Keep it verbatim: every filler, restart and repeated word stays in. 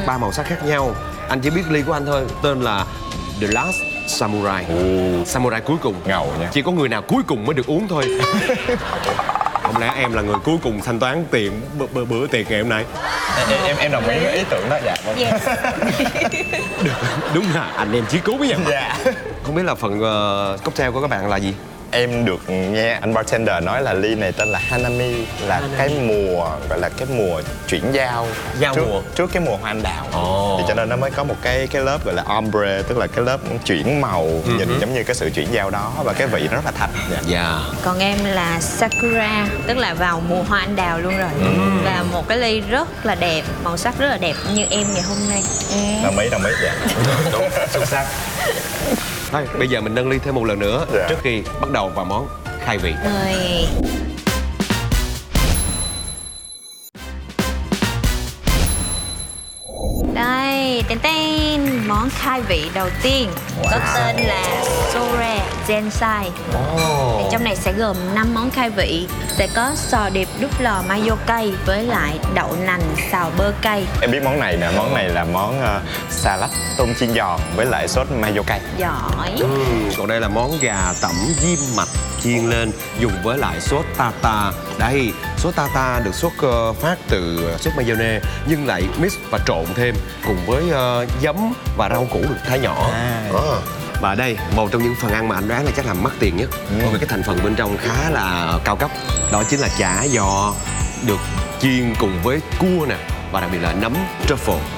ba màu sắc khác nhau. Anh chỉ biết ly của anh thôi, tên là The Last Samurai. Ồ. Samurai cuối cùng. Ngầu nha. Chỉ có người nào cuối cùng mới được uống thôi. Không lẽ em là người cuối cùng thanh toán tiền bữa, bữa, bữa tiệc ngày hôm nay? Em em, em đồng ý với ý tưởng đó. Dạ vâng. Yes. Được, đúng là anh em chí cứu với nhau. Dạ. Không biết là phần uh, cocktail của các bạn là gì? Em được nghe anh bartender nói là ly này tên là Hanami, là Hanami. cái mùa gọi là cái mùa chuyển giao Giao trước, mùa. trước cái mùa hoa anh đào. Ồ. Thì cho nên nó mới có một cái cái lớp gọi là ombre, tức là cái lớp chuyển màu, Uh-huh. nhìn giống như cái sự chuyển giao đó, và cái vị nó rất là thanh. Dạ. Dạ. Còn em là Sakura, tức là vào mùa hoa anh đào luôn rồi. Và một cái ly rất là đẹp, màu sắc rất là đẹp như em ngày hôm nay. Ừ. Đồng ý, đồng ý. Dạ. Đúng, xuất sắc. Thôi, bây giờ mình nâng ly thêm một lần nữa Dạ. trước khi bắt đầu vào món khai vị. Mời. Đây, tên tên món khai vị đầu tiên có tên là Sore Gensai. Thì trong này sẽ gồm năm món khai vị, sẽ có sò điệp đút lò mayo cay với lại đậu nành xào bơ cay. Em biết món này nè, món này là món uh, salad tôm chiên giòn với lại sốt mayo cay. Giỏi. Uhm, còn đây là món gà tẩm diêm mạch chiên lên dùng với lại sốt tartar. Đây, sốt tartar được xuất uh, phát từ sốt mayonnaise nhưng lại mix và trộn thêm cùng với uh, giấm và rau củ được thái nhỏ. À. Ờ. Và đây, một trong những phần ăn mà anh đoán là chắc là mắc tiền nhất, bởi vì cái thành phần bên trong khá là cao cấp. Đó chính là chả giò được chiên cùng với cua nè, và đặc biệt là nấm truffle.